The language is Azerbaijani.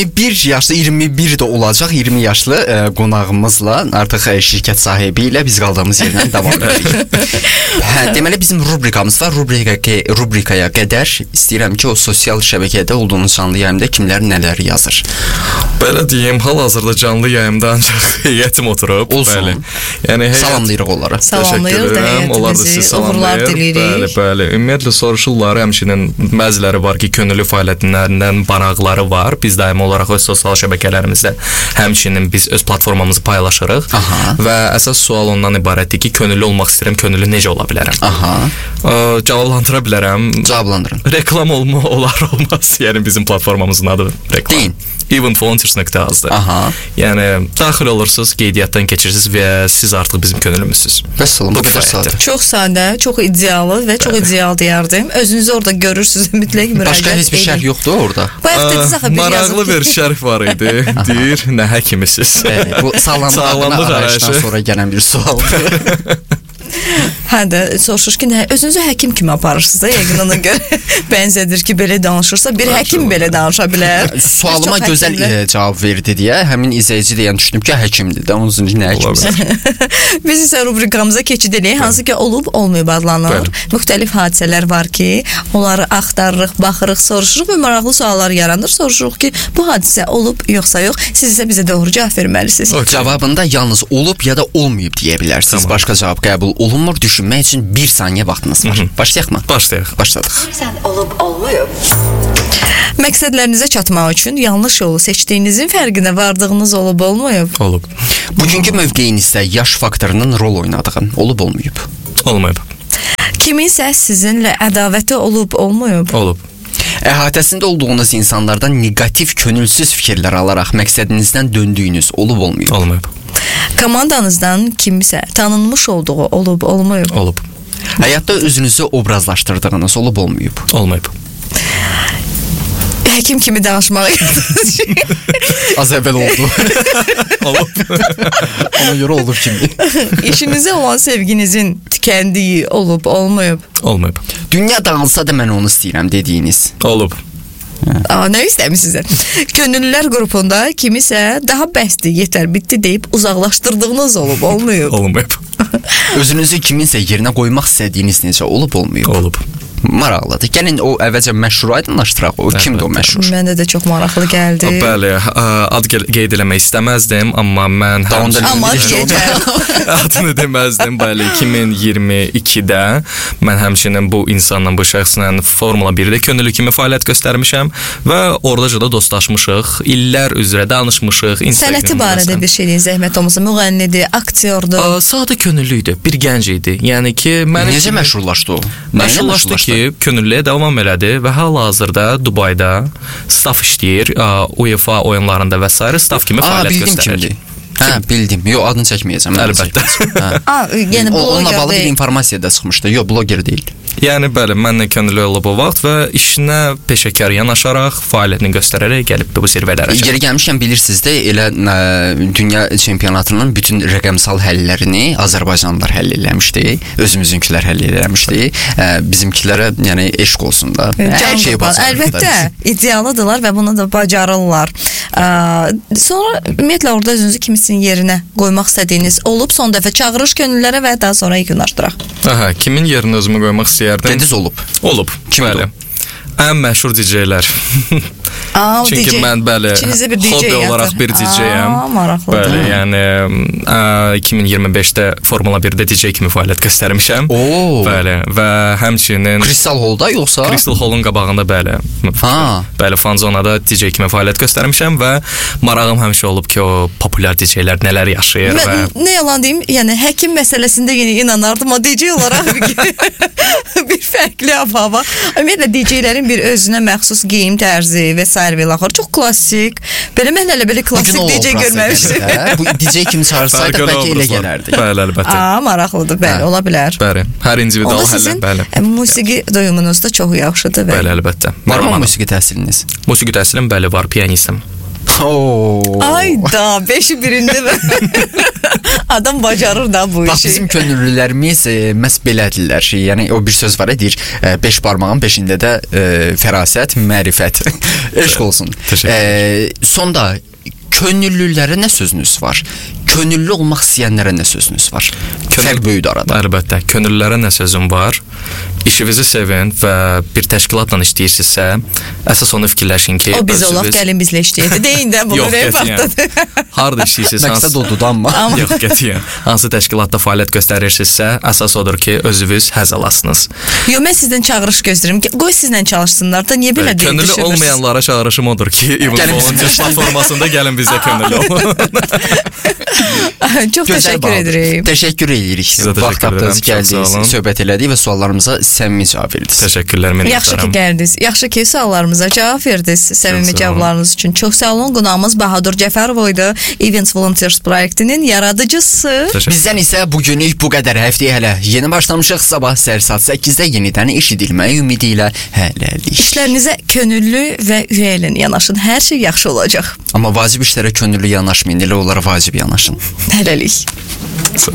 Bir yaşlı 21 də olacaq 20 yaşlı qonağımızla artıq şirkət sahibi ilə biz qaldığımız yerdən davam edirik. Deməli bizim rubrikamız var. Rubrikaya qədər istəyirəm ki, o sosial şəbəkədə olduğunuz canlı yayımda kimlər nələr yazır. Belə deyim, hal-hazırda canlı yayımda ancaq heyətim oturub. Olsun. Yəni salamlayırıq onlara. Salamlayırıq da heyətimizi, uğurlar diliyirik. Bəli. Ümumiyyətlə soruşurlar, həmçinin bəziləri var ki, könüllü fəaliyyətlərindən banaqları var. Biz daima olaraq öz sosial şəbəkələrimizdə həmçinin biz öz platformamızı paylaşırıq. Və əsas sual ondan ibarətdir ki, könüllü olmaq istəyirəm, könüllü necə ola bilərəm? Cavablandıra bilərəm. Cavablandırın. Reklam olar olmaz. Yəni bizim platformamızın adı reklam. Deyin. eventvolunteers.az-dır. Yəni daxil olursunuz, qeydiyyatdan keçirsiniz və siz artıq bizim könüllümüzsünüz. Vəssalam, bu qədər sadə. Çox sadə, çox idealı və çox ideal deyərdim. Özünüzü orada görürsünüz, mütləq müraciət edin. Başqa heç bir şərh yoxdur orada. Maraqlı bir şərh var idi. Deyir, nə həkimisiz? Bu sağlamlıq arayışından sonra gələn bir sualdır. Hə də soruşur ki, özünüzü həkim kimi aparırsınız da, yəqin ona görə bənzədir ki, belə danışırsa, bir həkim belə danışa bilər. Sualıma gözəl cavab verdi deyə, həmin izləyici deyən düşünüb ki, həkimdir də, onun üçün nə həkimdir? Biz isə rubrikamıza keçid edək, hansı ki, olub, olmayıb adlanır. Müxtəlif hadisələr var ki, onları axtarırıq, baxırıq, soruşuruq və maraqlı suallar yaranır. Soruşuruq ki, bu hadisə olub, yoxsa yox, siz isə bizə doğru cavab verməlisiniz. Cavabında yalnız olub ya da olmayıb deyə bilərsiniz. Başqa cavab qəbul olunmur, düşünmək üçün 1 saniyə vaxtınız var. Başlayaq mı? Başlayaq. Başladıq. Sən olub, olmayıb. Məqsədlərinizə çatmaq üçün yanlış yolu seçdiyinizin fərqinə vardığınız olub, olmayıb? Olub. Bugünkü mövqeyinizdə yaş faktorunun rol oynadığı olub, olmayıb? Olmayıb. Kiminsə sizinlə ədavəti olub, olmayıb? Olub. Əhatəsində olduğunuz insanlardan negativ, könülsüz fikirlər alaraq məqsədinizdən döndüyünüz olub, olmayıb? Olmayıb. Komandanızdan kimsə tanınmış olduğu olub, olmayıb? Olub. Həyatda özünüzü obrazlaşdırdığınız olub, olmayıb? Olmayıb. Həkim kimi danışmağa Az əvvəl oldu. Olub. Ona görə olub kimi. İşinizə olan sevginizin tükəndiyi olub, olmayıb? Olmayıb. Dünya dağılsa da mən onu istəyirəm dediyiniz. Olub. Nə istəmisiniz? Könüllülər qrupunda kimisə daha bəsdir, yetər, bitdi deyib uzaqlaşdırdığınız olub, olmayıb? Olmayıb. Özünüzü kiminsə yerinə qoymaq istədiyiniz necə olub, olmayıb? Olub. Maraqlıdır. Gəlin o əvvəlcə məşhur aydınlaşdıraq. O kimdir o məşhur? Məndə də çox maraqlı gəldi. Bəli, ad qeyd eləmək istəməzdim, amma mən adını deməzdim. Bəli, 2022-də mən həmçinin bu insanla, bu şəxslə Formula 1-də könüllü kimi fəaliyyət göstərmişəm və oradaca da dostlaşmışıq. İllər üzrə danışmışıq. Sənəti barədə bir şey deyin, zəhmət olmasa, müğənnidir, aktyordur. Sadə könüllü idi, bir gənc idi. Yəni ki, necə məşhurlaşdı o? Məşhurlaşdı ki, könüllüyə davam elədi və hal-hazırda Dubayda staff işləyir, UEFA oyunlarında və s. staff kimi fəaliyyət göstərir. Bildim. Yox, adını çəkməyəcəm. Əlbəttə. Yəni onunla bağlı bir informasiya da çıxmışdı. Yox, bloger deyil. Yəni bəli, mənlə könüllü olub o vaxt və işinə peşəkar yanaşaraq, fəaliyyətini göstərərək gəlib bu zirvələrə çatdı. Yeri gəlmişkən bilirsiniz də, elə dünya çempionatının bütün rəqəmsal həllərini Azərbaycanlılar həll eləmişdi, özümüzünkülər həll eləmişdi. Bizimkilərə, yəni eşq olsun da. Hər şey bacarırlar. Əlbəttə, idealıdırlar və bunu da bacarırlar. Sonra ümumiyyətlə orada özünüzü kimisinin yerinə qoymaq istədiyiniz olub, son dəfə çağırış könüllülərə və daha sonra yekunlaşdıraq. Kimin yerinə özümü qoymaq istəyirdim? Dediz olub. Olub. Bəli. Ən məşhur DJ-lər. Çünki mən bəli, hobbi olaraq bir DJ-yəm. Maraqlıdır. Bəli, yəni 2025-də Formula 1-də DJ kimi fəaliyyət göstərmişəm. Bəli, və həmçinin Crystal Hall-da yoxsa? Crystal Hall-un qabağında bəli. Bəli, Fanzonada DJ kimi fəaliyyət göstərmişəm və marağım həmişə olub ki, o populyar DJ-lər nələr yaşayır və nə yalan deyim, yəni həkim məsələsində yenə inanardım, amma DJ olaraq bir fərqli hava. Ümumiyyətlə DJ-lərin bir özünə məxsus geyim tərzi və sair belə axır. Çox klassik. Belə mən hələ belə klassik DJ görməmişdim. Bu DJ kimi çağırsaydı bəlkə elə gələrdi. Bəli, əlbəttə. Maraqlıdır, bəli, ola bilər. Bəli, hər individual həllə, bəli. Musiqi doyumunuz da çox yaxşıdır. Bəli, əlbəttə. Var mı musiqi təhsiliniz? Musiqi təhsilim bəli var, pianistim. Ayda 5-i birində adam bacarır da bu işi. Bax bizim könüllülərimiz məhz belədirlər. Yəni o bir söz var edir, 5 barmağın 5-ində də fərasət, mərifət. Eşq olsun. Sonda könüllülərə nə sözünüz var? Könüllü olmaq istəyənlərə nə sözünüz var? Fərq böyüdür arada. Əlbəttə, könüllülərə nə sözüm var? İşinizi sevin və bir təşkilatla işləyirsinizsə, əsas onu fikirləşin ki, o biz olaq, gəlin bizlə işləyək. Deyin də bunu vaxtdadır. Harda işləyirsinizsə, məqsəd odur amma. Yox, qətiyyən. Hansı təşkilatda fəaliyyət göstərirsinizsə, əsas odur ki, özünüz həzz alasınız. Yox, mən sizdən çağırış gözləyirəm. Qoy sizlə çalışsınlar da, niyə belə deyil? Könüllü olmayanlara çağırışım odur ki, İvan Volunteer platformasında gəlin bizə könüllü olun. Çox təşəkkür edirik. Təşəkkür edirik. Vaxt tapdınız, gəldiniz, söhbət elədik və suallarımıza səmimi cavab verdiniz. Təşəkkürlər, minnətdaram. Yaxşı ki gəldiniz. Yaxşı ki suallarımıza cavab verdiniz. Səmimi cavablarınız üçün çox sağ olun. Qonağımız Bahadur Cəfərov idi. Events Volunteers proyektinin yaradıcısı. Bizdən isə bugünlük bu qədər. Həftəyə hələ yeni başlamışıq. Sabah səhər saat 8-də yenidən eşidilmək ümidi ilə hələlik. İşlərinizə könüllü və ürəklə yanaşın. Hər şey yaxşı olacaq. Amma vacib işlərə könüllü yanaşmayın. Elə onlara vacib yanaşın. Hələlik.